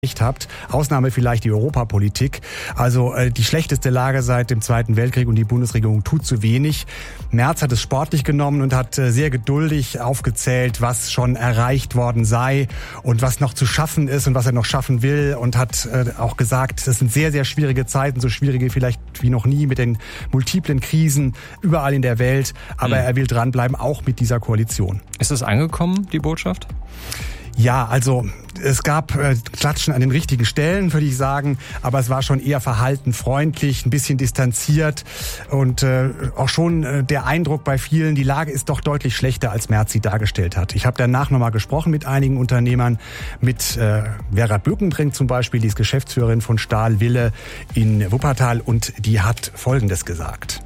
habt. Ausnahme vielleicht die Europapolitik. Also die schlechteste Lage seit dem Zweiten Weltkrieg und die Bundesregierung tut zu wenig. Merz hat es sportlich genommen und hat sehr geduldig aufgezählt, was schon erreicht worden sei und was noch zu schaffen ist und was er noch schaffen will und hat auch gesagt, das sind sehr, sehr schwierige Zeiten, so schwierige vielleicht wie noch nie mit den multiplen Krisen überall in der Welt. Aber er will dranbleiben, auch mit dieser Koalition. Ist das angekommen, die Botschaft? Ja, also es gab Klatschen an den richtigen Stellen, würde ich sagen, aber es war schon eher verhalten, freundlich, ein bisschen distanziert und auch schon der Eindruck bei vielen, die Lage ist doch deutlich schlechter, als Merz sie dargestellt hat. Ich habe danach nochmal gesprochen mit einigen Unternehmern, mit Vera Bökenbrink zum Beispiel, die ist Geschäftsführerin von Stahl Wille in Wuppertal und die hat Folgendes gesagt.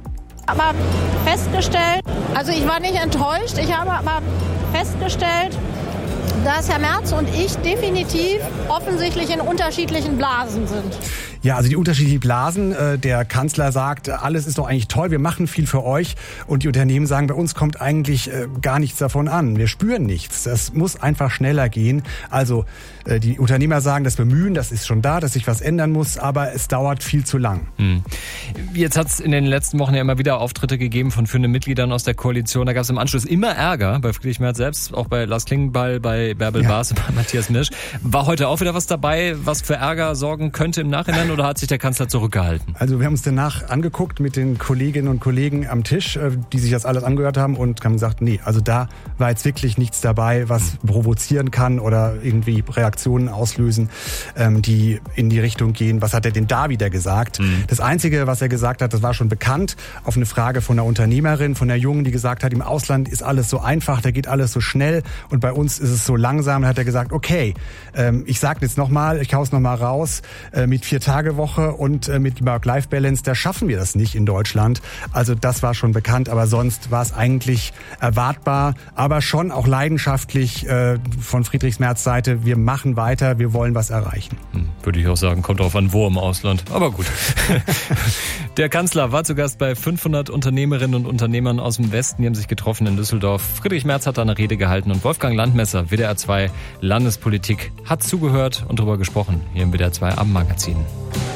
Aber festgestellt, also ich war nicht enttäuscht, ich habe aber festgestellt, dass Herr Merz und ich definitiv offensichtlich in unterschiedlichen Blasen sind. Ja, also die unterschiedlichen Blasen. Der Kanzler sagt, alles ist doch eigentlich toll, wir machen viel für euch. Und die Unternehmen sagen, bei uns kommt eigentlich gar nichts davon an. Wir spüren nichts. Das muss einfach schneller gehen. Also die Unternehmer sagen, das Bemühen, das ist schon da, dass sich was ändern muss, aber es dauert viel zu lang. Jetzt hat es in den letzten Wochen ja immer wieder Auftritte gegeben von führenden Mitgliedern aus der Koalition. Da gab es im Anschluss immer Ärger bei Friedrich Merz selbst, auch bei Lars Klingbeil, bei Bärbel Baas und bei Matthias Mirsch. War heute auch wieder was dabei, was für Ärger sorgen könnte im Nachhinein? Oder hat sich der Kanzler zurückgehalten? Also wir haben uns danach angeguckt mit den Kolleginnen und Kollegen am Tisch, die sich das alles angehört haben und haben gesagt, nee, also da war jetzt wirklich nichts dabei, was provozieren kann oder irgendwie Reaktionen auslösen, die in die Richtung gehen, was hat er denn da wieder gesagt? Das Einzige, was er gesagt hat, das war schon bekannt, auf eine Frage von einer Unternehmerin, von einer Jungen, die gesagt hat, im Ausland ist alles so einfach, da geht alles so schnell und bei uns ist es so langsam. Dann hat er gesagt, okay, ich sage jetzt nochmal, ich hau's nochmal raus, mit 4-Tage-Woche und mit Work-Life-Balance, da schaffen wir das nicht in Deutschland. Also das war schon bekannt, aber sonst war es eigentlich erwartbar, aber schon auch leidenschaftlich von Friedrich Merz Seite, wir machen weiter, wir wollen was erreichen. Würde ich auch sagen, kommt drauf an, wo im Ausland, aber gut. Der Kanzler war zu Gast bei 500 Unternehmerinnen und Unternehmern aus dem Westen, die haben sich getroffen in Düsseldorf. Friedrich Merz hat da eine Rede gehalten und Wolfgang Landmesser, WDR 2 Landespolitik, hat zugehört und darüber gesprochen, hier im WDR 2 Abendmagazin.